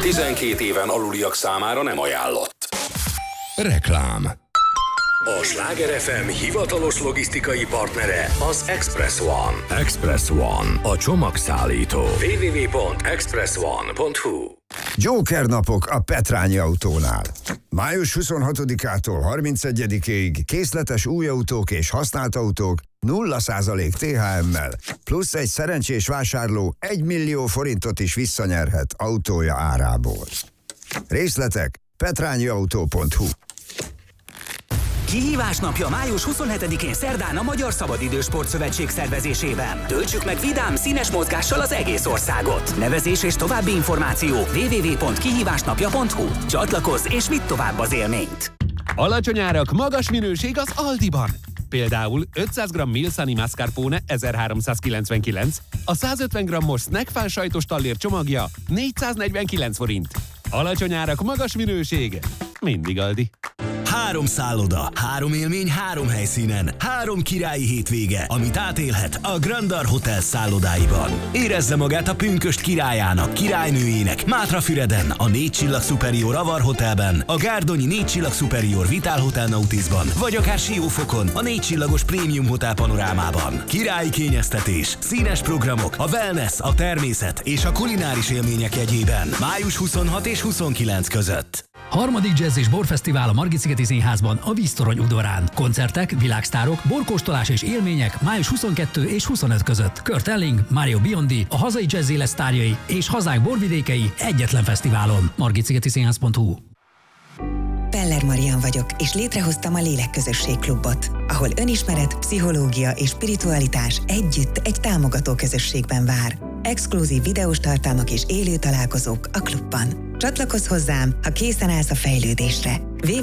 12 éven aluliak számára nem ajánlott. Reklám. A Sláger FM hivatalos logisztikai partnere az Express One. Express One, a csomagszállító. www.expressone.hu. Joker napok a Petrányi Autónál. Május 26-ától 31-ig készletes új autók és használt autók 0% THM-mel, plusz egy szerencsés vásárló 1 millió forintot is visszanyerhet autója árából. Részletek petrányiautó.hu. Kihívás napja május 27-én szerdán a Magyar Szabadidős Sportszövetség szervezésében. Töltsük meg vidám, színes mozgással az egész országot. Nevezés és további információ www.kihívásnapja.hu. Csatlakozz és vidd tovább az élményt. Alacsony árak, magas minőség az Aldiban. Például 500 g Milsani mascarpone 1399, a 150 g-os snackfán sajtos tallér csomagja 449 forint. Alacsony árak, magas minőség. Mindig Aldi. 3 szálloda, 3 élmény, 3 helyszínen, 3 királyi hétvége, amit átélhet a Grandar Hotel szállodáiban. Érezze magát a pünkösd királyának, királynőjének Mátrafüreden, a 4 csillag Superior Avar Hotelben, a Gárdonyi 4 csillag Superior Vitál Hotel Nautisban, vagy akár Siófokon, a 4 csillagos Prémium Hotel Panorámában. Királyi kényeztetés, színes programok, a wellness, a természet és a kulináris élmények jegyében. Május 26 és 29 között. Harmadik Jazz és Borfesztivál a Margit-szigeti Színházban, a Víztorony udvarán. Koncertek, világsztárok, borkóstolás és élmények május 22 és 25 között. Kurt Elling, Mario Biondi, a hazai jazz élet sztárjai és hazánk borvidékei egyetlen fesztiválon. Margit-szigeti-színház.hu. Peller Marian vagyok, és létrehoztam a Lélekközösség Klubot, ahol önismeret, pszichológia és spiritualitás együtt egy támogató közösségben vár. Exkluzív videós tartalmak és élő találkozók a klubban. Csatlakozz hozzám, ha készen állsz a fejlődésre.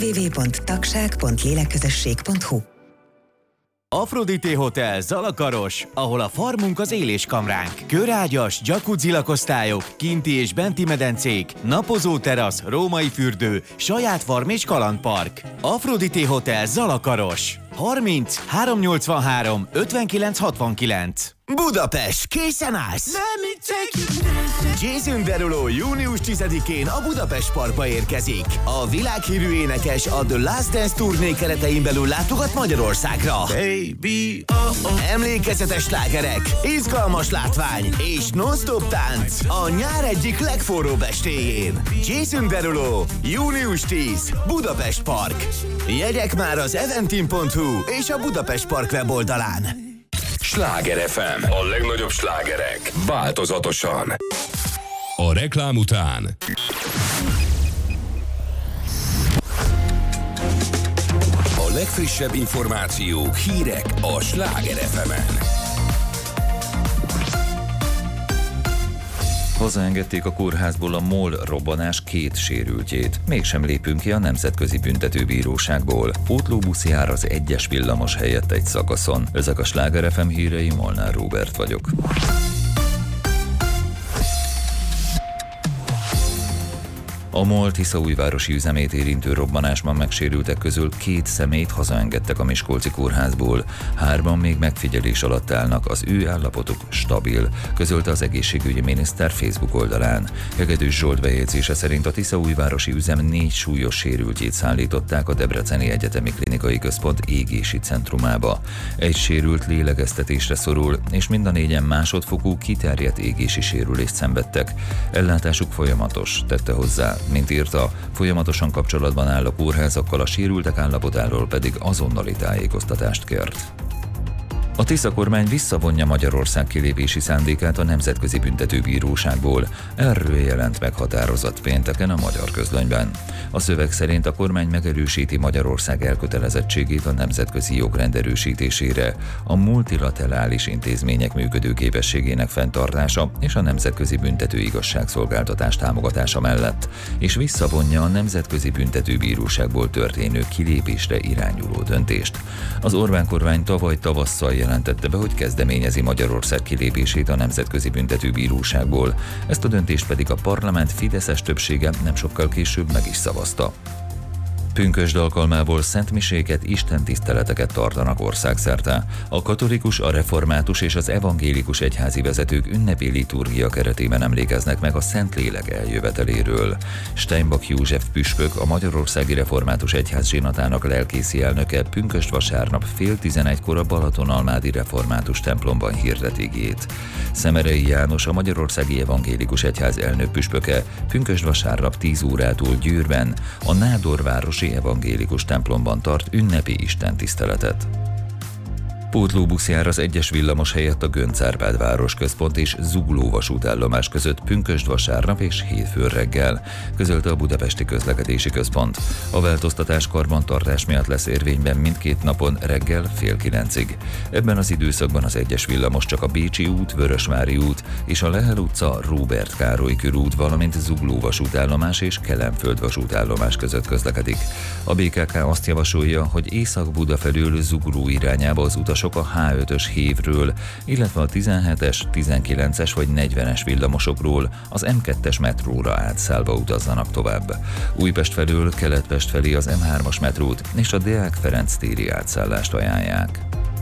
www.tagság.lélekközösség.hu. Aphrodite Hotel Zalakaros, ahol a farmunk az éléskamránk. Körágyas, jacuzzi lakosztályok, kinti és benti medencék, napozó terasz, római fürdő, saját farm és kalandpark. Aphrodite Hotel Zalakaros. 30 383 59 69. Budapest, készen állsz? Jason Derulo június 10-én a Budapest Parkba érkezik. A világhírű énekes a The Last Dance turné keretein belül látogat Magyarországra. Baby, emlékezetes slágerek, izgalmas látvány és non-stop tánc a nyár egyik legforróbb estéjén. Jason Derulo, június 10, Budapest Park. Jegyek már az eventim.hu és a Budapest Park weboldalán. Sláger FM, a legnagyobb slágerek, változatosan. A reklám után a legfrissebb információk, hírek a Sláger FM-en. Hazaengedték a kórházból a MOL robbanás 2 sérültjét. Mégsem lépünk ki a Nemzetközi Büntetőbíróságból. Pótlóbusz jár az 1-es villamos helyett egy szakaszon. Ezek a Sláger FM hírei, Molnár Róbert vagyok. A MOL tiszaújvárosi üzemét érintő robbanásban megsérültek közül 2 személyt hazaengedtek a miskolci kórházból. 3 még megfigyelés alatt állnak, az ő állapotuk stabil, közölte az egészségügyi miniszter Facebook oldalán. Hegedűs Zsolt bejegyzése szerint a tiszaújvárosi üzem 4 súlyos sérültjét szállították a Debreceni Egyetemi Klinikai Központ égési centrumába. Egy sérült lélegeztetésre szorul, és mind a 4-en másodfokú kiterjedt égési sérülést szenvedtek. Ellátásuk folyamatos, tette hozzá. Mint írta, folyamatosan kapcsolatban áll a kórházakkal, a sérültek állapotáról pedig azonnali tájékoztatást kért. A Tisza kormány visszavonja Magyarország kilépési szándékát a Nemzetközi Büntetőbíróságból. Erről jelent meg határozat pénteken a Magyar Közlönyben. A szöveg szerint a kormány megerősíti Magyarország elkötelezettségét a nemzetközi jogrend erősítésére, a multilaterális intézmények működőképességének fenntartása és a Nemzetközi Büntető Igazságszolgáltatás támogatása mellett, és visszavonja a Nemzetközi Büntetőbíróságból történő kilépésre irányuló döntést. Az Orbán kormány tavaly tavasszal jelentette be, hogy kezdeményezi Magyarország kilépését a Nemzetközi Büntetőbíróságból. Ezt a döntést pedig a parlament fideszes többsége nem sokkal később meg is szavazta. Pünkösd alkalmából szentmiséket, istentiszteleteket tartanak országszerte. A katolikus, a református és az evangélikus egyházi vezetők ünnepi liturgia keretében emlékeznek meg a Szentlélek eljöveteléről. Steinbach József püspök, a Magyarországi Református Egyház zsinatának lelkészi elnöke pünkösd vasárnap 10:30-kor a Balatonalmádi Református templomban hirdet igét. Szemerei János, a Magyarországi Evangélikus Egyház elnök püspöke pünkösd vasárnap 10 órától Győrben, a Nádorvárosi Evangélikus templomban tart ünnepi istentiszteletet. Pótlóbusz jár az 1-es villamos helyett a Göncz-Árpád városközpont és Zugló vasútállomás között pünkösd vasárnap és hétfőn reggel, közölte a Budapesti Közlekedési Központ. A változtatás karbantartás miatt lesz érvényben mindkét napon reggel 8:30. Ebben az időszakban az 1-es villamos csak a Bécsi út, Vörösvári út és a Lehel utca, Róbert Károly körút, valamint Zugló vasútállomás és Kelenföld vasútállomás között közlekedik. A BKK azt javasolja, hogy Észak-Buda felől Zugló irányába az utasok a H5-ös hévről, illetve a 17-es, 19-es vagy 40-es villamosokról az M2-es metróra átszállva utazzanak tovább. Újpest felől Keletpest felé az M3-as metrót és a Deák Ferenc téri átszállást ajánlják.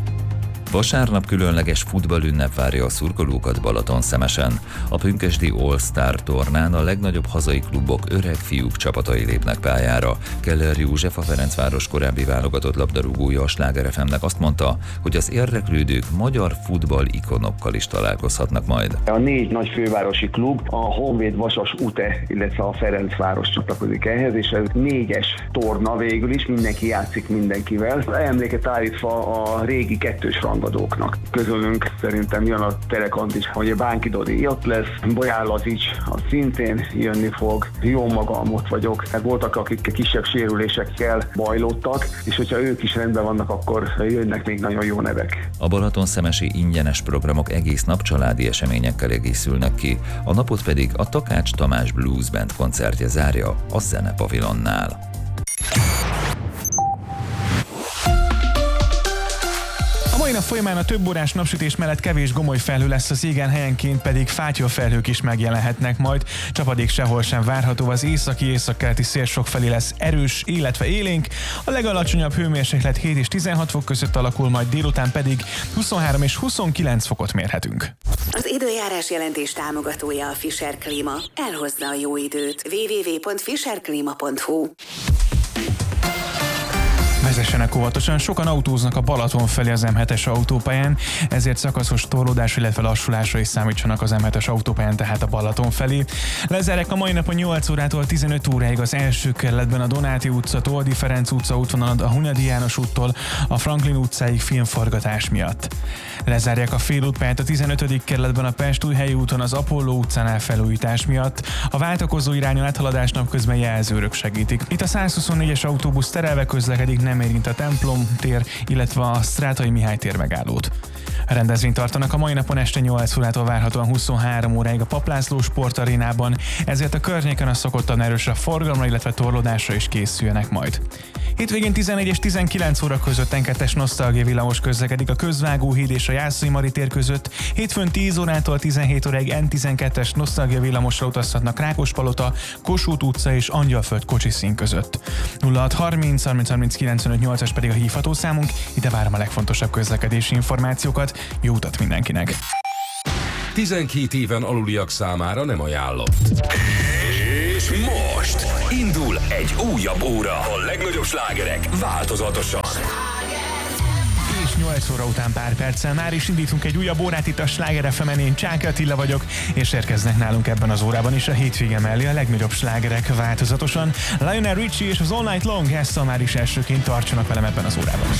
Vasárnap különleges futballünnep várja a szurkolókat Balatonszemesen. A pünkösdi All-Star tornán a legnagyobb hazai klubok öreg fiúk csapatai lépnek pályára. Keller József, a Ferencváros korábbi válogatott labdarúgója a Sláger FM-nek azt mondta, hogy az érdeklődők magyar futball ikonokkal is találkozhatnak majd. A 4 nagy fővárosi klub, a Honvéd, Vasas, UTE, illetve a Ferencváros csatlakozik ehhez, és ez 4-es torna végül is, mindenki játszik mindenkivel. Emléket állítva a régi 2-s rangadóknak. Közülünk szerintem jön a Telekant is, hogy a Bánki Dodi ott lesz, Bolyár Lazics szintén jönni fog, jó magam ott vagyok. Hát voltak, akik kisebb sérülésekkel bajlódtak, és hogyha ők is rendben vannak, akkor jönnek még nagyon jó nevek. A balatonszemesi ingyenes programok egész nap családi eseményekkel egészülnek ki, a napot pedig a Takács Tamás Blues Band koncertje zárja a Zenepavilonnál. A mai nap folyamán a több órás napsütés mellett kevés gomoly felhő lesz az égen, helyenként pedig fátyolfelhők is megjelenhetnek majd. Csapadék sehol sem várható, az északi-északkeleti szél sokfelé lesz erős, illetve élénk. A legalacsonyabb hőmérséklet 7 és 16 fok között alakul, majd délután pedig 23 és 29 fokot mérhetünk. Az időjárás jelentés támogatója a Fischer Klíma. Elhozza a jó időt. www.fischerklima.hu. Vezessenek óvatosan, sokan autóznak a Balaton felé az M7-es autópályán, ezért szakaszos torlódás, illetve lassulásra is számítsanak az M7-es autópályán, tehát a Balaton felé. Lezárják a mai napon 8 órától 15 óráig az első kerületben a Donáti utca, Toldi Ferenc utca útvonalon, a Hunyadi János úttól a Franklin utcáig filmforgatás miatt. Lezárják a félútpályát a 15. kerületben a Pest-Újhelyi úton az Apolló utcánál felújítás miatt. A váltakozó irányon áthaladás napközben jelzőrök segítik. Itt a 124-es autóbusz terelve közlekedik, nem érint a Templom tér, illetve a Sztrátai Mihály tér megállót. A rendezvényt tartanak a mai napon este 8 órától várhatóan 23 óráig a Paplászló sportarénában, ezért a környéken a szokottan erősebb forgalomra, illetve torlódásra is készüljenek majd. Hétvégén 14 és 19 óra között N2-es nosztalgia villamos közlekedik a Közvágóhíd és a Jászai Mari tér között. Hétfőn 10 órától 17 óráig N12-es nosztalgia villamosra utazhatnak Rákospalota, Kossuth utca és Angyalföld kocsiszín között. 0630 30 30 95 8-as pedig a hívható számunk, ide várom a legfontosabb közlekedési információkat. Jó utat mindenkinek! 12 éven aluliak számára nem ajánlott. És most indul egy újabb óra. A legnagyobb slágerek változatosan. És 8 óra után pár perccel már is indítunk egy újabb órát itt a Sláger FM-en. Én Csáky Attila vagyok, és érkeznek nálunk ebben az órában is a hétvége mellé a legnagyobb slágerek változatosan. Lionel Richie és az All Night Long, ezt már is elsőként tartsanak velem ebben az órában is.